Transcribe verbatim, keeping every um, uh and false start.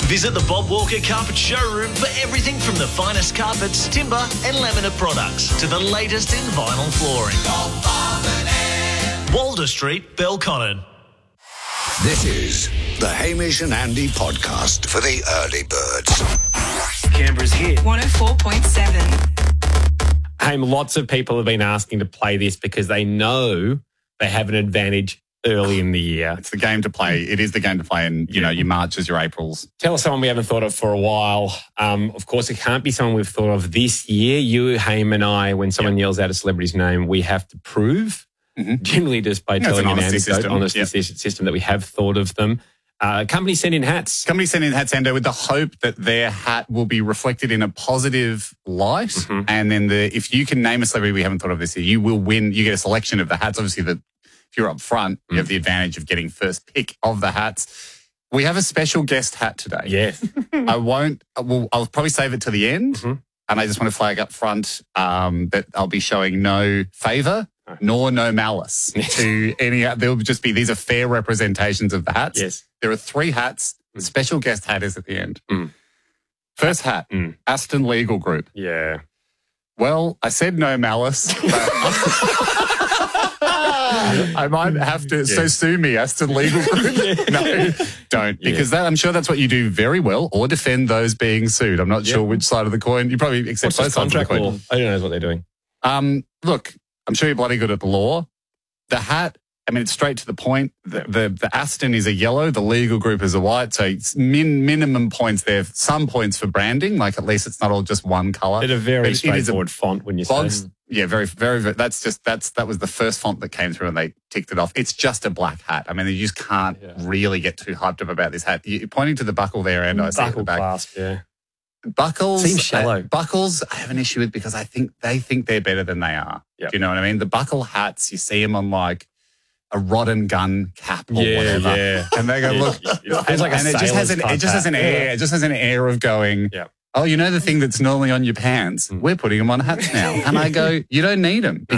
Visit the Bob Walker Carpet Showroom for everything from the finest carpets, timber and laminate products to the latest in vinyl flooring. Walder Street, Belconnen. This is the Hamish and Andy podcast for the early birds. Canberra's hit. one oh four point seven. Hey, lots of people have been asking to play this because they know they have an advantage early in the year. It's the game to play. It is the game to play in, you know, your Marches, your Aprils. Tell us someone we haven't thought of for a while. Um, of course, it can't be someone we've thought of this year. You, Haim and I, when someone yep. yells out a celebrity's name, we have to prove, mm-hmm. generally just by yeah, telling an, an anecdote, system. honest yep. system that we have thought of them. Uh, company sent in hats. Company sent in hats, Endo, with the hope that their hat will be reflected in a positive light. Mm-hmm. And then the if you can name a celebrity we haven't thought of this year, you will win. You get a selection of the hats. Obviously, the, if you're up front, mm-hmm. you have the advantage of getting first pick of the hats. We have a special guest hat today. Yes. I won't, well, I'll probably save it to the end. Mm-hmm. And I just want to flag up front um, that I'll be showing no favour nor no malice to any. There'll just be, these are fair representations of the hats. Yes. There are three hats. The special guest hat is at the end. Mm. First hat, mm. Aston Legal Group. Yeah. Well, I said no malice, but I might have to, yeah. so sue me, Aston Legal Group. No, don't, because yeah. that, I'm sure that's what you do very well, or defend those being sued. I'm not yeah. sure which side of the coin. You probably accept both sides of the coin. Law? I don't know what they're doing. Um, look, I'm sure you're bloody good at the law. The hat, I mean, it's straight to the point. The, the, the Aston is a yellow. The Legal Group is a white. So it's min, minimum points there. Some points for branding. Like, at least it's not all just one colour. It's a very it, straightforward it a, font when you say it. Yeah, very, very, very, that's just, that's, that was the first font that came through and they ticked it off. It's just a black hat. I mean, you just can't yeah. really get too hyped up about this hat. You're pointing to the buckle there, and I see it at the back. Clasp, yeah. Buckles, seems shallow. Uh, buckles, I have an issue with because I think they think they're better than they are. Yep. Do you know what I mean? The buckle hats, you see them on like a rod and gun cap or yeah, whatever, yeah. and they go, look, yeah. and, like and it just has an, it just has an air, it just has an air of going, yeah. oh, you know the thing that's normally on your pants, mm. we're putting them on hats now, and I go, you don't need them.